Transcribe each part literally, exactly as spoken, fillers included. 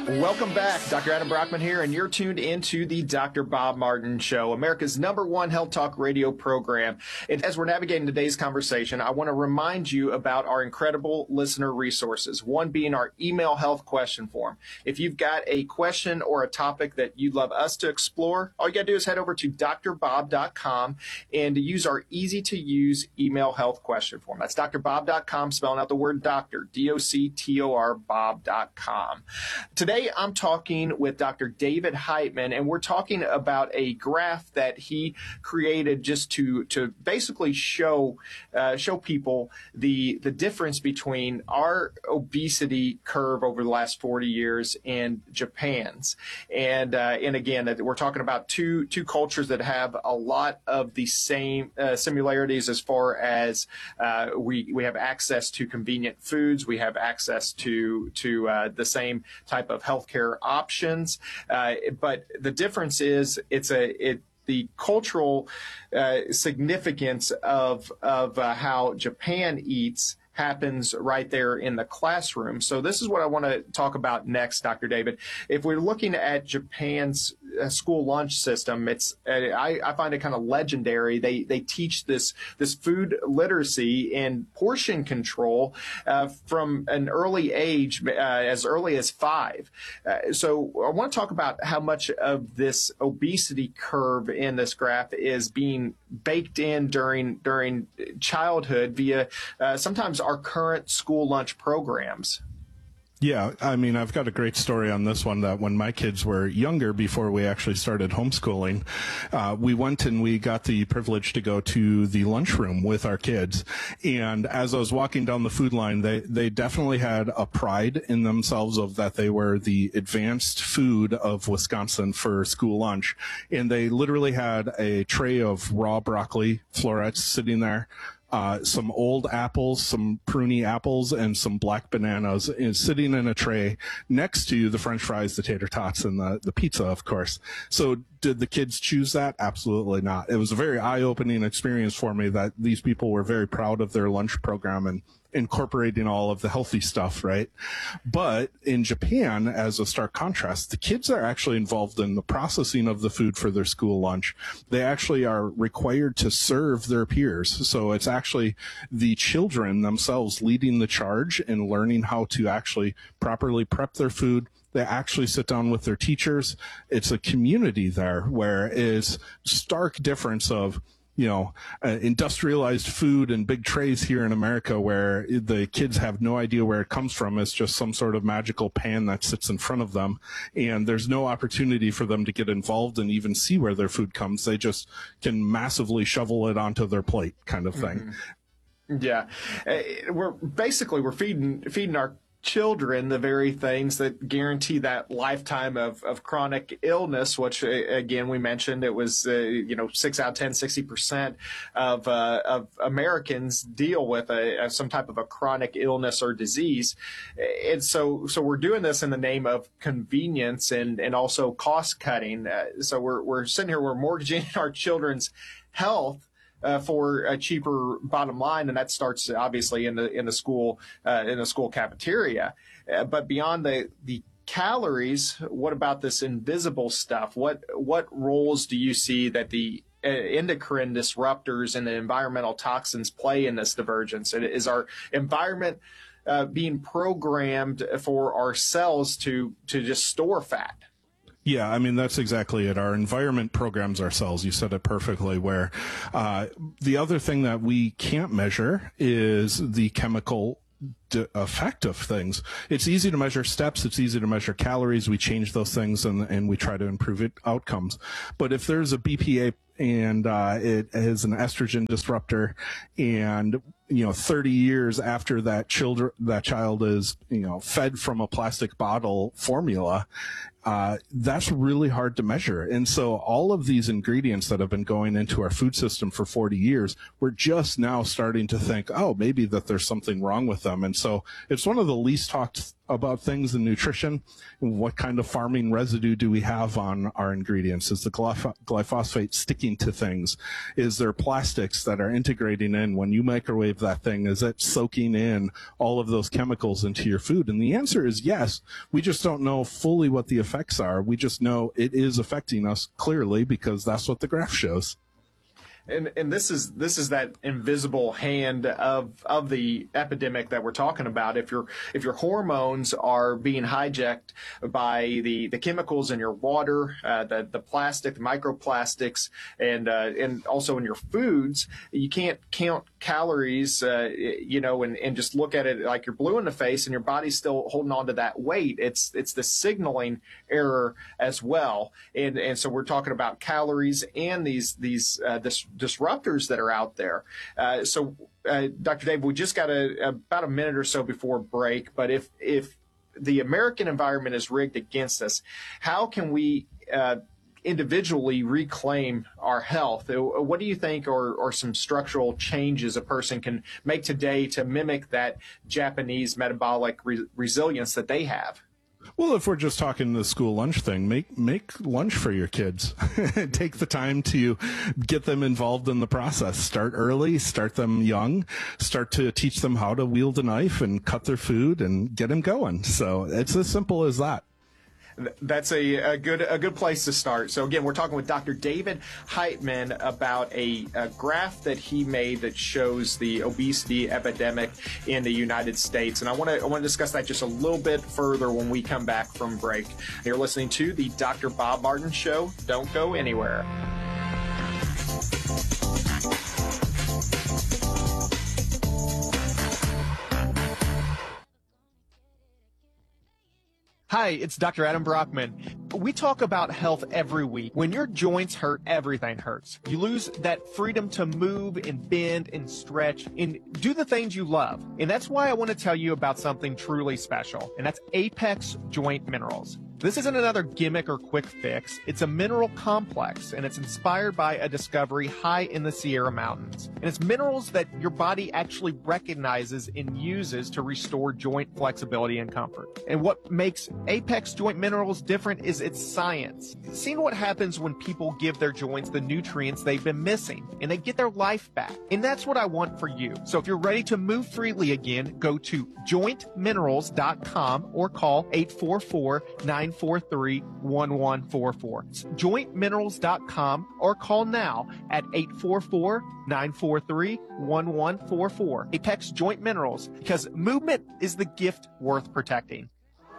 Welcome back. Doctor Adam Brockman here, and you're tuned into the Doctor Bob Martin Show, America's number one health talk radio program. And as we're navigating today's conversation, I want to remind you about our incredible listener resources, one being our email health question form. If you've got a question or a topic that you'd love us to explore, all you got to do is head over to d r bob dot com and use our easy-to-use email health question form. That's d r bob dot com, spelling out the word doctor, D O C T O R, bob dot com. Today, I'm talking with Doctor David Heitman, and we're talking about a graph that he created just to to basically show uh, show people the the difference between our obesity curve over the last forty years and Japan's. And uh, and again, we're talking about two two cultures that have a lot of the same uh, similarities as far as uh, we we have access to convenient foods, we have access to to uh, the same type of healthcare options, uh, but the difference is it's a it the cultural uh, significance of of uh, how Japan eats happens right there in the classroom. So this is what I want to talk about next, Doctor David. If we're looking at Japan's uh, school lunch system, it's uh, I, I find it kind of legendary. They they teach this this food literacy and portion control uh, from an early age, uh, as early as five. Uh, so I want to talk about how much of this obesity curve in this graph is being baked in during during childhood via uh, sometimes our current school lunch programs. Yeah, I mean, I've got a great story on this one, that when my kids were younger, before we actually started homeschooling, uh, we went and we got the privilege to go to the lunchroom with our kids. And as I was walking down the food line, they, they definitely had a pride in themselves of that they were the advanced food of Wisconsin for school lunch. And they literally had a tray of raw broccoli florets sitting there, Uh, some old apples, some pruny apples, and some black bananas is sitting in a tray next to the French fries, the tater tots, and the, the pizza, of course. So did the kids choose that? Absolutely not. It was a very eye-opening experience for me that these people were very proud of their lunch program and incorporating all of the healthy stuff, right? But in Japan, as a stark contrast, the kids are actually involved in the processing of the food for their school lunch. They actually are required to serve their peers. So it's actually the children themselves leading the charge and learning how to actually properly prep their food. They actually sit down with their teachers. It's a community there where is stark difference of, you know, uh, industrialized food and big trays here in America where the kids have no idea where it comes from. It's just some sort of magical pan that sits in front of them. And there's no opportunity for them to get involved and even see where their food comes. They just can massively shovel it onto their plate kind of thing. Mm-hmm. Yeah. Uh, we're basically, we're feeding, feeding our children the very things that guarantee that lifetime of, of chronic illness, which again we mentioned it was uh, you know six out of ten, sixty percent of uh, of Americans deal with a, a, some type of a chronic illness or disease, and so so we're doing this in the name of convenience and and also cost cutting. Uh, so we're we're sitting here, we're mortgaging our children's health Uh, for a cheaper bottom line, and that starts obviously in the in the school uh, in the school cafeteria. Uh, but beyond the the calories, what about this invisible stuff? What what roles do you see that the uh, endocrine disruptors and the environmental toxins play in this divergence? Is our environment uh, being programmed for our cells to to just store fat? Yeah, I mean, that's exactly it. Our environment programs our cells. You said it perfectly, where uh, the other thing that we can't measure is the chemical d- effect of things. It's easy to measure steps. It's easy to measure calories. We change those things and, and we try to improve it outcomes. But if there's a B P A and uh, it is an estrogen disruptor, and you know, thirty years after that children, that child is, you know, fed from a plastic bottle formula, uh, that's really hard to measure. And so all of these ingredients that have been going into our food system for forty years, we're just now starting to think, oh, maybe that there's something wrong with them. And so it's one of the least talked about things in nutrition. What kind of farming residue do we have on our ingredients? Is the glyph- glyphosate sticking to things? Is there plastics that are integrating in when you microwave that thing? Is it soaking in all of those chemicals into your food? And the answer is yes. We just don't know fully what the effects are. We just know it is affecting us clearly because that's what the graph shows. And and this is this is that invisible hand of of the epidemic that we're talking about. If your if your hormones are being hijacked by the, the chemicals in your water, uh, the the plastic, the microplastics, and uh, and also in your foods, you can't count calories, uh, you know, and, and just look at it like you're blue in the face, and your body's still holding on to that weight. It's it's the signaling error as well, and and so we're talking about calories and these these uh, this disruptors that are out there. Uh, so, uh, Doctor Dave, we just got a, about a minute or so before break, but if if the American environment is rigged against us, how can we uh, individually reclaim our health? What do you think are, are some structural changes a person can make today to mimic that Japanese metabolic re- resilience that they have? Well, if we're just talking the school lunch thing, make make lunch for your kids. Take the time to get them involved in the process. Start early, start them young, start to teach them how to wield a knife and cut their food and get them going. So it's as simple as that. That's a, a good a good place to start. So again, we're talking with Doctor David Heitman about a, a graph that he made that shows the obesity epidemic in the United States. And I want to I want to discuss that just a little bit further when we come back from break. You're listening to the Doctor Bob Martin Show. Don't go anywhere. Hi, it's Doctor Adam Brockman. We talk about health every week. When your joints hurt, everything hurts. You lose that freedom to move and bend and stretch and do the things you love. And that's why I want to tell you about something truly special, and that's Apex Joint Minerals. This isn't another gimmick or quick fix. It's a mineral complex, and it's inspired by a discovery high in the Sierra Mountains. And it's minerals that your body actually recognizes and uses to restore joint flexibility and comfort. And what makes Apex Joint Minerals different is its science. Seeing what happens when people give their joints the nutrients they've been missing, and they get their life back. And that's what I want for you. So if you're ready to move freely again, go to joint minerals dot com or call eight four four, nine four three, one one four four. It's joint minerals dot com or call now at eight four four, nine four three, one one four four. Apex Joint Minerals, because movement is the gift worth protecting.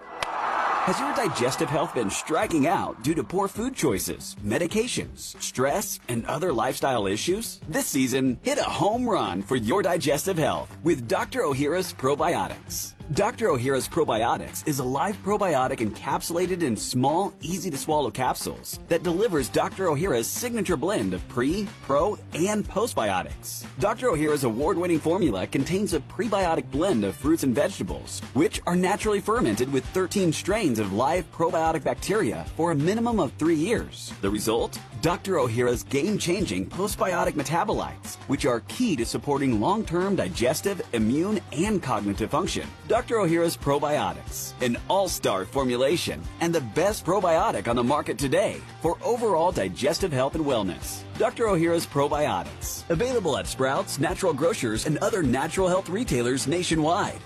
Has your digestive health been striking out due to poor food choices, medications, stress, and other lifestyle issues? This season, hit a home run for your digestive health with Doctor Ohhira's Probiotics. Doctor Ohhira's Probiotics is a live probiotic encapsulated in small, easy-to-swallow capsules that delivers Doctor Ohhira's signature blend of pre, pro, and postbiotics. Doctor Ohhira's award-winning formula contains a prebiotic blend of fruits and vegetables, which are naturally fermented with thirteen strains of live probiotic bacteria for a minimum of three years. The result? Doctor Ohhira's game-changing postbiotic metabolites, which are key to supporting long-term digestive, immune, and cognitive function. Doctor Ohhira's Probiotics, an all-star formulation and the best probiotic on the market today for overall digestive health and wellness. Doctor Ohhira's Probiotics, available at Sprouts, Natural Grocers, and other natural health retailers nationwide.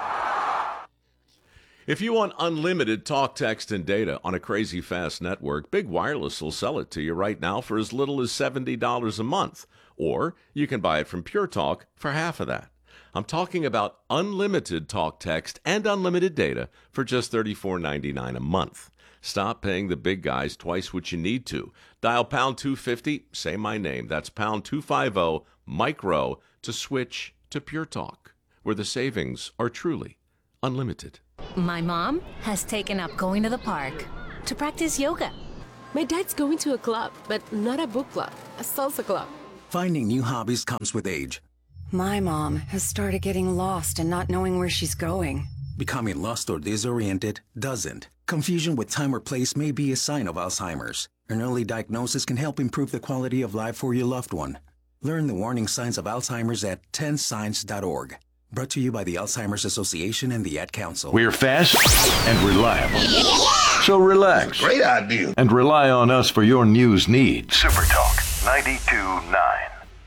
If you want unlimited talk, text, and data on a crazy fast network, Big Wireless will sell it to you right now for as little as seventy dollars a month. Or you can buy it from Pure Talk for half of that. I'm talking about unlimited talk, text, and unlimited data for just thirty-four ninety-nine a month. Stop paying the big guys twice what you need to. Dial pound two fifty, say my name. That's pound two fifty, micro, to switch to Pure Talk, where the savings are truly unlimited. My mom has taken up going to the park to practice yoga. My dad's going to a club, but not a book club, a salsa club. Finding new hobbies comes with age. My mom has started getting lost and not knowing where she's going. Becoming lost or disoriented doesn't. Confusion with time or place may be a sign of Alzheimer's. An early diagnosis can help improve the quality of life for your loved one. Learn the warning signs of Alzheimer's at ten signs dot org. Brought to you by the Alzheimer's Association and the Ad Council. We're fast and reliable. So relax. Great idea. And rely on us for your news needs. Super Talk ninety-two point nine.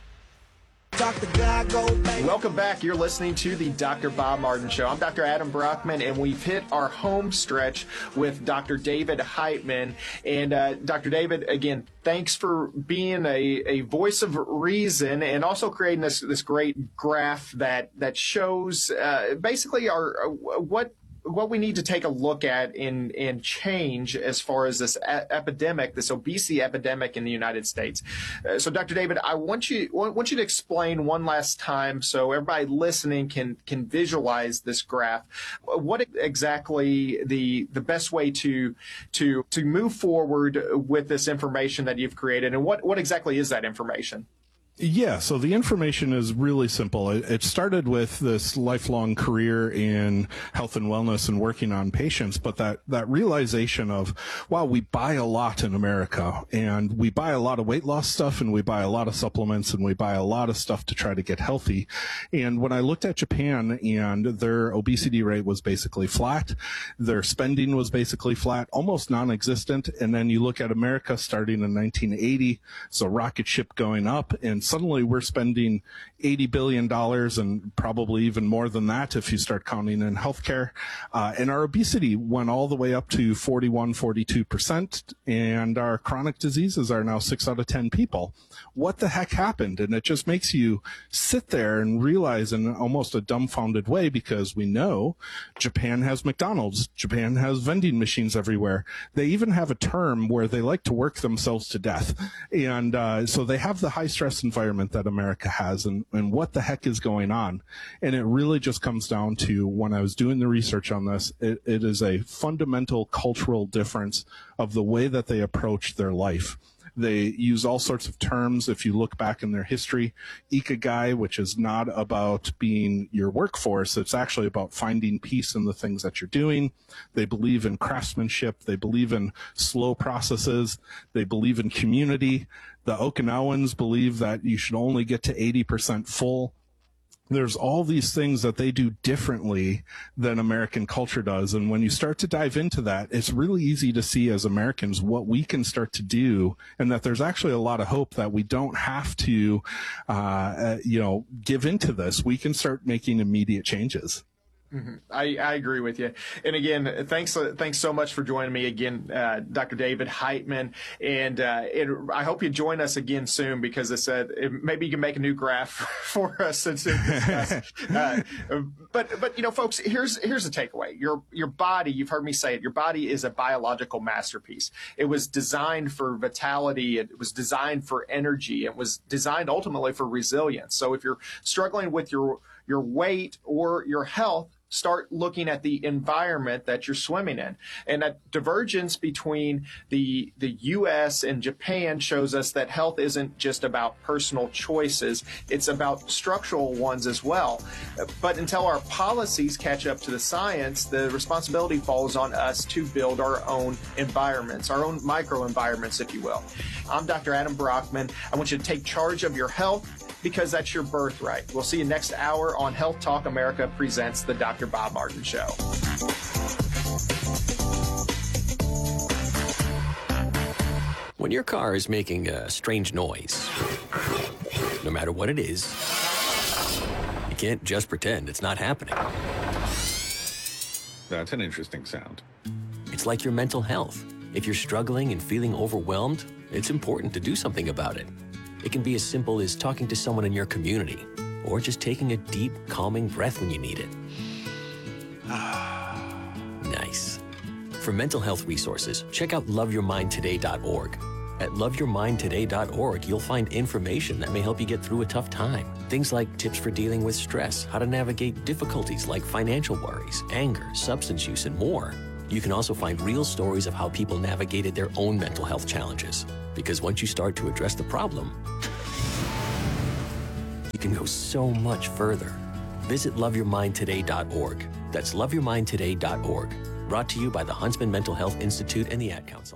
Welcome back. You're listening to the Doctor Bob Martin Show. I'm Doctor Adam Brockman, and we've hit our home stretch with Doctor David Heitman. And uh, Doctor David, again, thanks for being a, a voice of reason and also creating this this great graph that that shows uh, basically our uh, what. what we need to take a look at in, in change as far as this a- epidemic, this obesity epidemic in the United States. Uh, so, Doctor David, I want you want you to explain one last time so everybody listening can can visualize this graph. What exactly the the best way to to to move forward with this information that you've created, and what what exactly is that information? Yeah, so the information is really simple. It, it started with this lifelong career in health and wellness and working on patients, but that, that realization of, wow, we buy a lot in America, and we buy a lot of weight loss stuff, and we buy a lot of supplements, and we buy a lot of stuff to try to get healthy. And when I looked at Japan, and their obesity rate was basically flat, their spending was basically flat, almost non-existent, and then you look at America starting in nineteen eighty, so rocket ship going up, and suddenly we're spending eighty billion dollars and probably even more than that if you start counting in healthcare. Uh, and our obesity went all the way up to forty-one, forty-two percent, and our chronic diseases are now six out of ten people. What the heck happened? And it just makes you sit there and realize in almost a dumbfounded way, because we know Japan has McDonald's, Japan has vending machines everywhere. They even have a term where they like to work themselves to death. And uh, so they have the high stress environment that America has, and, and what the heck is going on? And it really just comes down to, when I was doing the research on this, it, it is a fundamental cultural difference of the way that they approach their life. They use all sorts of terms. If you look back in their history, ikigai, which is not about being your workforce, it's actually about finding peace in the things that you're doing. They believe in craftsmanship. They believe in slow processes. They believe in community. The Okinawans believe that you should only get to eighty percent full. There's all these things that they do differently than American culture does. And when you start to dive into that, it's really easy to see as Americans what we can start to do, and that there's actually a lot of hope that we don't have to, uh, uh, you know, give into this. We can start making immediate changes. Mm-hmm. I, I agree with you. And again, thanks uh, thanks so much for joining me again, uh, Doctor David Heitman. And uh, it, I hope you join us again soon, because it's, uh, it, maybe you can make a new graph for us to discuss. uh, but but you know, folks, here's here's the takeaway. Your your body, you've heard me say it. Your body is a biological masterpiece. It was designed for vitality. It was designed for energy. It was designed ultimately for resilience. So if you're struggling with your your weight or your health, start looking at the environment that you're swimming in. And that divergence between the the U S and Japan shows us that health isn't just about personal choices, it's about structural ones as well. But until our policies catch up to the science, the responsibility falls on us to build our own environments, our own microenvironments, if you will. I'm Doctor Adam Brockman. I want you to take charge of your health, because that's your birthright. We'll see you next hour on Health Talk America presents the Doctor Bob Martin Show. When your car is making a strange noise, no matter what it is, you can't just pretend it's not happening. That's an interesting sound. It's like your mental health. If you're struggling and feeling overwhelmed, it's important to do something about it. It can be as simple as talking to someone in your community, or just taking a deep, calming breath when you need it. Nice. For mental health resources, check out love your mind today dot org. At love your mind today dot org, you'll find information that may help you get through a tough time. Things like tips for dealing with stress, how to navigate difficulties like financial worries, anger, substance use, and more. You can also find real stories of how people navigated their own mental health challenges. Because once you start to address the problem, you can go so much further. Visit love your mind today dot org. That's love your mind today dot org. Brought to you by the Huntsman Mental Health Institute and the Ad Council.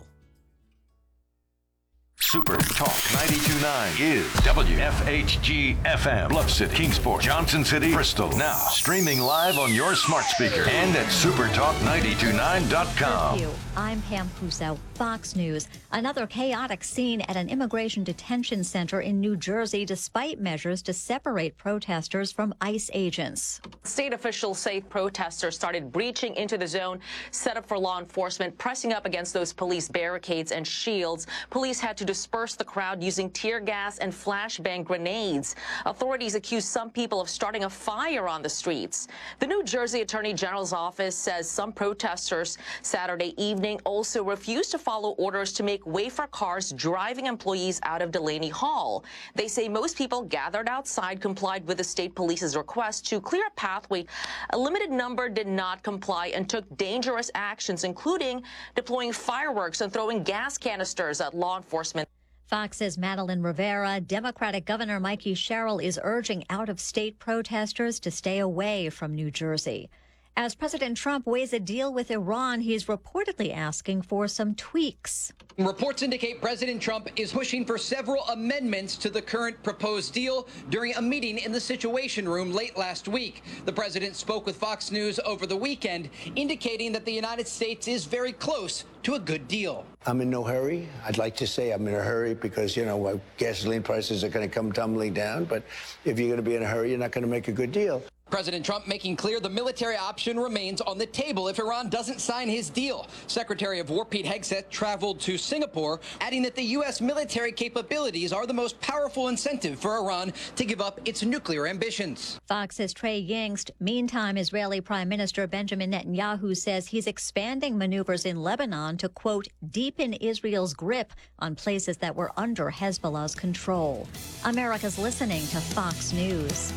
Super Talk ninety-two point nine is W F H G F M, Bluff City, Kingsport, Johnson City, Bristol. Now streaming live on your smart speaker and at super talk nine two nine dot com. I'm Pam Puso, Fox News. Another chaotic scene at an immigration detention center in New Jersey, despite measures to separate protesters from ICE agents. State officials say protesters started breaching into the zone set up for law enforcement, pressing up against those police barricades and shields. Police had to disperse the crowd using tear gas and flashbang grenades. Authorities accuse some people of starting a fire on the streets. The New Jersey Attorney General's office says some protesters Saturday evening also refused to follow orders to make way for cars driving employees out of Delaney Hall. They say most people gathered outside complied with the state police's request to clear a pathway. A limited number did not comply and took dangerous actions, including deploying fireworks and throwing gas canisters at law enforcement. Fox's Madeline Rivera. Democratic Governor Mikey Sherrill is urging out-of-state protesters to stay away from New Jersey. As President Trump weighs a deal with Iran, he's reportedly asking for some tweaks. Reports indicate President Trump is pushing for several amendments to the current proposed deal during a meeting in the Situation Room late last week. The president spoke with Fox News over the weekend, indicating that the United States is very close to a good deal. I'm in no hurry. I'd like to say I'm in a hurry because, you know, gasoline prices are going to come tumbling down. But if you're going to be in a hurry, you're not going to make a good deal. President Trump making clear the military option remains on the table if Iran doesn't sign his deal. Secretary of War Pete Hegseth traveled to Singapore, adding that the U S military capabilities are the most powerful incentive for Iran to give up its nuclear ambitions. Fox's Trey Yingst. Meantime, Israeli Prime Minister Benjamin Netanyahu says he's expanding maneuvers in Lebanon to, quote, deepen Israel's grip on places that were under Hezbollah's control. America's listening to Fox News.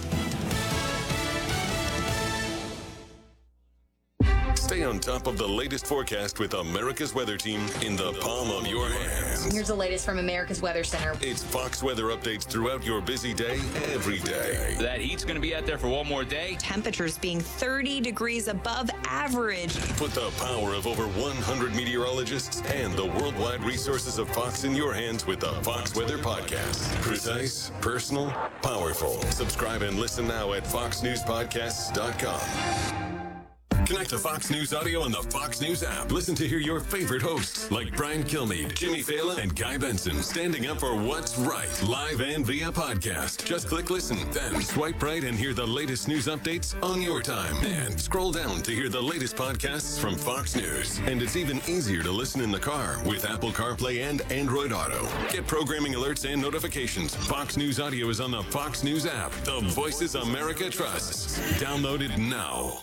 Stay on top of the latest forecast with America's Weather Team in the palm of your hands. Here's the latest from America's Weather Center. It's Fox weather updates throughout your busy day, every day. That heat's going to be out there for one more day. Temperatures being thirty degrees above average. Put the power of over one hundred meteorologists and the worldwide resources of Fox in your hands with the Fox Weather Podcast. Precise, personal, powerful. Subscribe and listen now at fox news podcasts dot com. Connect to Fox News Audio on the Fox News app. Listen to hear your favorite hosts like Brian Kilmeade, Jimmy Fallon, and Guy Benson standing up for what's right, live and via podcast. Just click listen, then swipe right and hear the latest news updates on your time. And scroll down to hear the latest podcasts from Fox News. And it's even easier to listen in the car with Apple CarPlay and Android Auto. Get programming alerts and notifications. Fox News Audio is on the Fox News app. The voices America trusts. Download it now.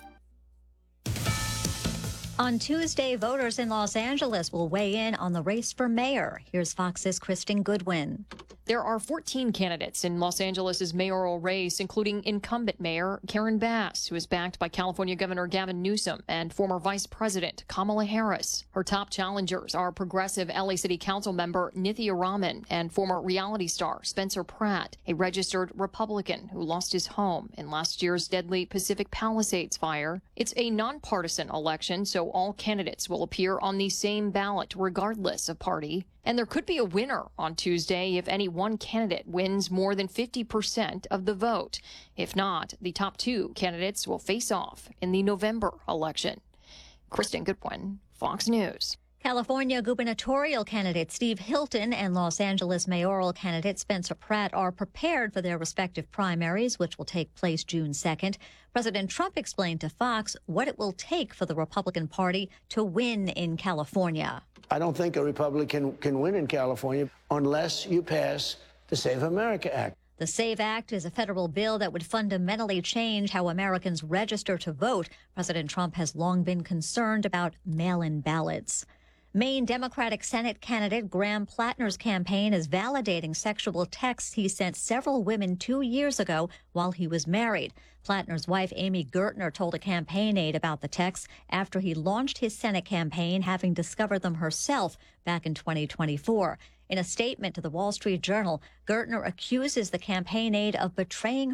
On Tuesday, voters in Los Angeles will weigh in on the race for mayor. Here's Fox's Kristen Goodwin. There are fourteen candidates in Los Angeles' mayoral race, including incumbent mayor Karen Bass, who is backed by California Governor Gavin Newsom and former Vice President Kamala Harris. Her top challengers are progressive L A City Council member Nithya Raman and former reality star Spencer Pratt, a registered Republican who lost his home in last year's deadly Pacific Palisades fire. It's a nonpartisan election, so all candidates will appear on the same ballot regardless of party. And there could be a winner on Tuesday if any one candidate wins more than fifty percent of the vote. If not, the top two candidates will face off in the November election. Kristen Goodwin, Fox News. California gubernatorial candidate Steve Hilton and Los Angeles mayoral candidate Spencer Pratt are prepared for their respective primaries, which will take place June second. President Trump explained to Fox what it will take for the Republican Party to win in California. I don't think a Republican can win in California unless you pass the Save America Act. The SAVE Act is a federal bill that would fundamentally change how Americans register to vote. President Trump has long been concerned about mail-in ballots. Maine Democratic Senate candidate Graham Plattner's campaign is validating sexual texts he sent several women two years ago while he was married. Plattner's wife, Amy Gertner, told a campaign aide about the texts after he launched his Senate campaign, having discovered them herself back in twenty twenty-four. In a statement to the Wall Street Journal, Gertner accuses the campaign aide of betraying